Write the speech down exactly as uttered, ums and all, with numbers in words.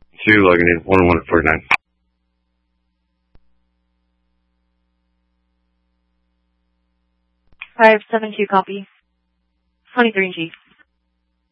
Two logging in, one one at forty-nine. five seven two, copy. twenty-three G.